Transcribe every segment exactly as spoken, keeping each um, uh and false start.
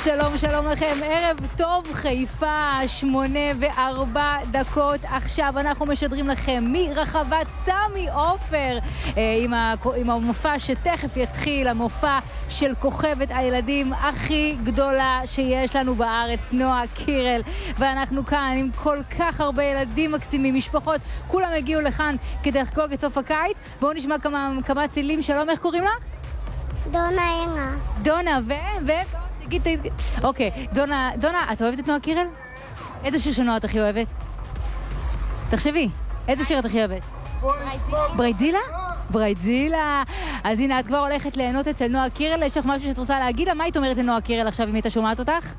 שלום, שלום לכם, ערב טוב חיפה, שמונה וארבע דקות. עכשיו אנחנו משדרים לכם מרחבת סמי עופר עם, ה... עם המופע שתכף יתחיל, המופע של כוכבת הילדים הכי גדולה שיש לנו בארץ, נועה קירל. ואנחנו כאן עם כל כך הרבה ילדים מקסימים, משפחות, כולם הגיעו לכאן כדי לחגוג את סוף הקיץ. בואו נשמע כמה, כמה צילים. שלום, איך קוראים לה? דונה ינגה. דונה, ו... ו... תגיד, תגיד. אוקיי, דונה, דונה, את אוהבת את נועה קירל? איזה שיר של נועה את הכי אוהבת? תחשבי, איזה שיר את הכי אוהבת? ברייטזילה? ברייטזילה. אז הנה, את כבר הולכת ליהנות אצל נועה קירל. יש לך משהו שאת רוצה להגיד לה? מה היית אומרת לנועה קירל עכשיו אם הייתה שומעת אותך?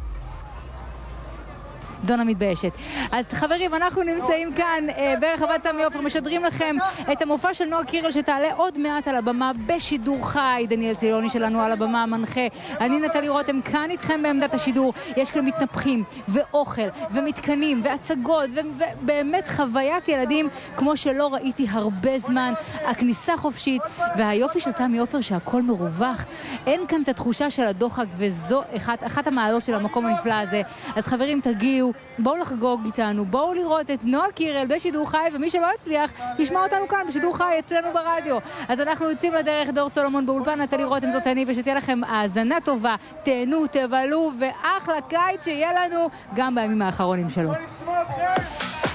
דונה מתביישת. אז חברים, אנחנו נמצאים כאן אה, ברחבת סמי עופר, משדרים לכם את המופע של נועה קירל שתעלה עוד מעט על הבמה בשידור חי. דניאל צילוני שלנו על הבמה, מנחה. אני נטלי רותם כאן איתכם בעמדת השידור. יש כאן מתנפחים ואוכל ומתקנים והצגות ובאמת חוויית ילדים כמו שלא ראיתי הרבה זמן. הכניסה חופשית והיופי של סמי עופר שהכל מרווח. אין כאן את התחושה של הדוחק וזו אחת, אחת המעלות של המקום הנפלא הזה. אז חברים, תגיעו, בואו לחגוג איתנו, בואו לראות את נועה קירל בשידור חי, ומי שלא הצליח ישמע אותנו כאן בשידור חי אצלנו ברדיו. אז אנחנו יוצאים לדרך, דור סולומון באולפן, נטלי רותם זאת אני, ושתהיה לכם האזנה טובה, תהנו, תבלו, ואחלה קיץ שיהיה לנו גם בימים האחרונים שלו.